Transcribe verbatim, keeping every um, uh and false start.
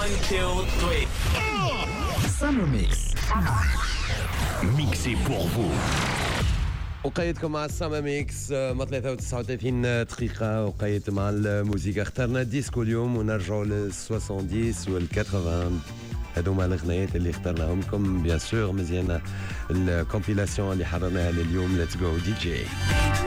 one, two, three. Summer Mix. Mixé pour vous. وقيتكم مع السما ميكس ما ثلاثة وتسعة وثلاثين دقيقة وقيت مع الموسيقى اخترنا الديسكو اليوم ونرجعوا لل سبعين وال ثمانين هذوما الغنيات اللي اخترناهم لكم بيان سور مزيانة الكومبيلاسيون اللي حضرناها لليوم ليتس جو دي جي